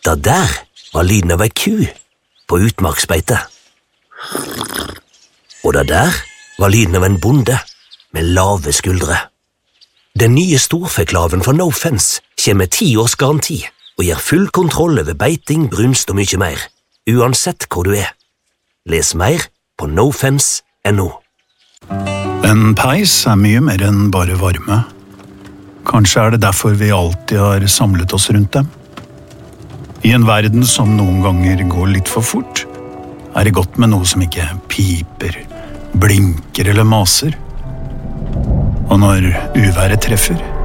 Det der var lyden av ei ku på utmarksbeite. Og det der var lyden av en bonde med lave skuldre. Den nye storfeklaven fra No Fence kommer med 10 års garanti og gir full kontroll over beiting, brunst og mye mer, uansett hvor du er. Les mer på nofence.no. En peis mye mer enn bare varme. Kanskje det derfor vi alltid har samlet oss rundt dem. I en verden som noen ganger går litt for fort, det godt med noe som ikke piper, blinker eller maser. Og når uværet treffer,